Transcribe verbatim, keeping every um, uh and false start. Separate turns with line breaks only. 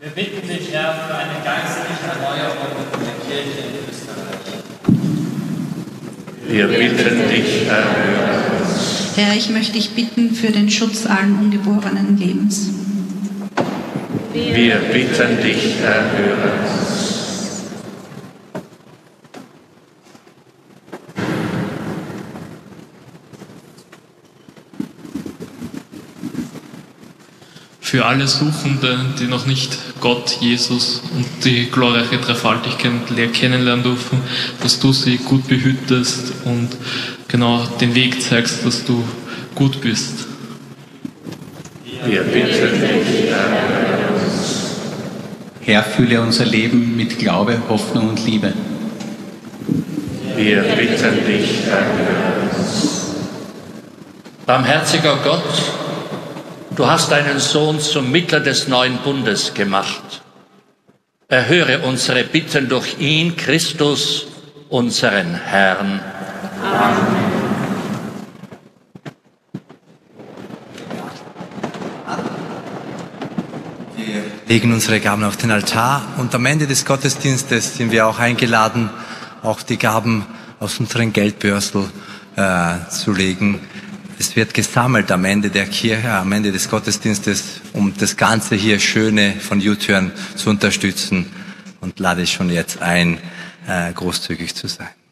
Wir bitten dich, Herr, für eine geistliche Erneuerung der Kirche in Österreich.
Wir bitten dich, erhöre uns.
Herr, ich möchte dich bitten für den Schutz allen ungeborenen Lebens.
Wir bitten dich, erhöre uns.
Für alle Suchende, die noch nicht Gott, Jesus und die glorreiche Dreifaltigkeit kennenlernen dürfen, dass du sie gut behütest und genau den Weg zeigst, dass du gut bist.
Wir bitten dich, erhöre uns.
Herr, fülle unser Leben mit Glaube, Hoffnung und Liebe.
Wir bitten dich, erhöre uns.
Barmherziger Gott, du hast deinen Sohn zum Mittler des neuen Bundes gemacht. Erhöre unsere Bitten durch ihn, Christus, unseren Herrn.
Amen.
Wir legen unsere Gaben auf den Altar und am Ende des Gottesdienstes sind wir auch eingeladen, auch die Gaben aus unseren Geldbörsel äh, zu legen. Es wird gesammelt am Ende der Kirche, am Ende des Gottesdienstes, um das Ganze hier Schöne von U-Turn zu unterstützen, und lade schon jetzt ein, äh, großzügig zu sein.